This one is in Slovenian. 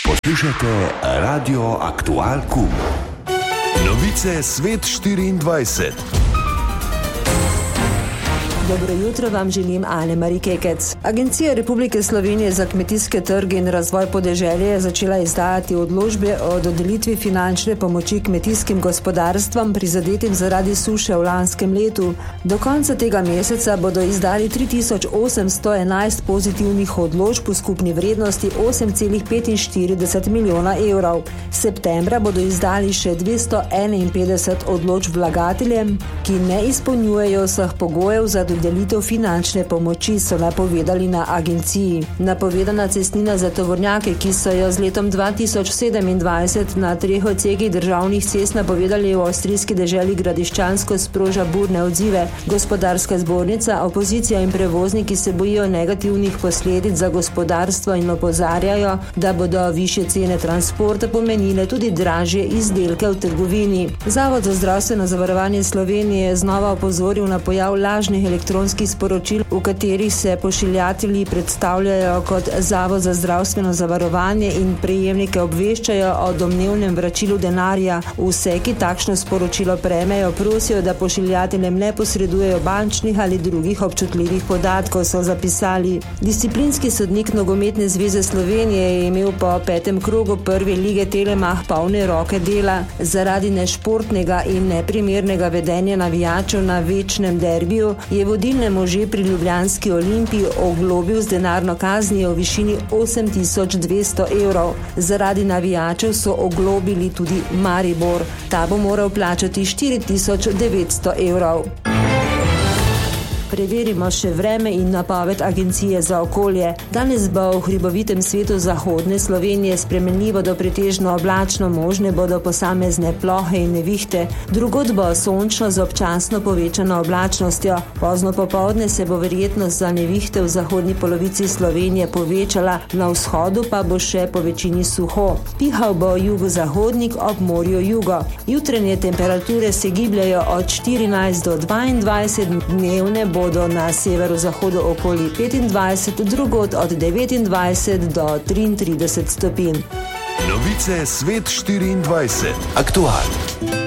Poslušajte Radio Aktual Kum. Novice Svet 24. Dobro jutro vam želim Ane-Mari Kekec. Agencija Republike Slovenije za kmetijske trge in razvoj podeželja je začela izdajati odločbe o dodelitvi finančne pomoči kmetijskim gospodarstvom prizadetim zaradi suše v lanskem letu. Do konca tega meseca bodo izdali 3811 pozitivnih odločb v skupni vrednosti 8,45 milijona evrov. Septembra bodo izdali še 251 odločb vlagateljem, ki ne izpolnjujejo vseh pogojev za dodelitev finančne pomoči, so napovedali na agenciji. Napovedana cestnina za tovornjake, ki so jo z letom 2027 na 3 odsekih državnih cest napovedali v avstrijski deželi Gradiščansko, sproža burne odzive. Gospodarska zbornica, opozicija in prevozniki se bojijo negativnih posledic za gospodarstvo in opozarjajo, da bodo višje cene transporta pomenile tudi dražje izdelke v trgovini. Zavod za zdravstveno zavarovanje Slovenije je znova opozoril na pojav lažnih elektronskih sporočil, v katerih se pošiljatelji predstavljajo kot Zavod za zdravstveno zavarovanje in prejemnike obveščajo o domnevnem vračilu denarja. Vse, ki takšno sporočilo prejmejo, prosijo, da pošiljateljem ne posredujejo bančnih ali drugih občutljivih podatkov, so zapisali. Disciplinski sodnik Nogometne zveze Slovenije je imel po 5. krogu prve lige Telemach polne roke dela. Zaradi nešportnega in neprimernega vedenja navijačev na večnem derbiju je vodilne može pri ljubljanski Olimpiji oglobil z denarno kaznijo v višini 8200 evrov. Zaradi navijačev so oglobili tudi Maribor. Ta bo moral plačati 4900 evrov. Preverimo še vreme in napoved Agencije za okolje. Danes bo v hribovitem svetu zahodne Slovenije spremenljivo do pretežno oblačno, možne bodo posamezne plohe in nevihte. Drugod bo sončno z občasno povečano oblačnostjo. Pozno popoldne se bo verjetnost za nevihte v zahodni polovici Slovenije povečala, na vzhodu pa bo še po večini suho. Pihal bo jugozahodnik, ob morju jugo. Jutranje temperature se gibljajo od 14 do 22, dnevne bodo na severozahodu okoli 25, drugod od 29 do 33 stopinj. Novice Svet 24. Aktual.